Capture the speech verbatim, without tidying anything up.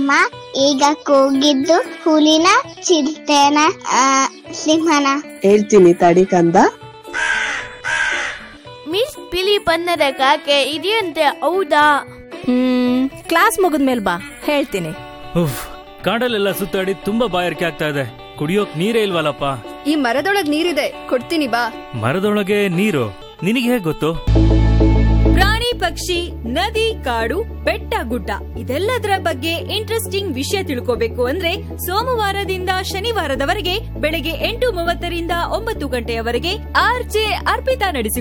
ಅಮ್ಮ ಈಗ ಕೂಗಿದ್ದು ಹುಲಿನ ಚಿರತೆನ ಆ, ಸಿಂಹನ? ಹೇಳ್ತೀನಿ ತಡಿ ಕಂದ. ಮಿಸ್ ಬಿಳಿ ಬಣ್ಣದ ಕಾಗೆ ಇದೆಯಂತೆ, ಹೌದಾ? ಹ್ಮ್ ಕ್ಲಾಸ್ ಮುಗಿದ್ಮೇಲೆ ಬಾ, ಹೇಳ್ತೀನಿ. ಉಫ್, ಕಾಡಲ್ಲೆಲ್ಲ ಸುತ್ತಾಡಿ ತುಂಬಾ ಬಾಯಾರಿಕೆ ಆಗ್ತಾ ಇದೆ, ಕುಡಿಯೋಕ್ ನೀರೇ ಇಲ್ವಲ್ಲಪ್ಪ. ಈ ಮರದೊಳಗ್ ನೀರಿದೆ, ಕೊಡ್ತೀನಿ ಬಾ. ಮರದೊಳಗೆ ನೀರು ನಿನಗೆ ಹೇಗ್ ಗೊತ್ತು? ಪ್ರಾಣಿ ಪಕ್ಷಿ ನದಿ ಕಾಡು ಬೆಟ್ಟ ಗುಡ್ಡ ಇದೆಲ್ಲದರ ಬಗ್ಗೆ ಇಂಟ್ರೆಸ್ಟಿಂಗ್ ವಿಷಯ ತಿಳ್ಕೋಬೇಕು ಅಂದ್ರೆ ಸೋಮವಾರದಿಂದ ಶನಿವಾರದವರೆಗೆ ಬೆಳಗ್ಗೆ ಎಂಟು ಮೂವತ್ತರಿಂದ ಒಂಬತ್ತು ಗಂಟೆಯವರೆಗೆ ಆರ್ಜೆ ಅರ್ಪಿತಾ ನಡೆಸಿ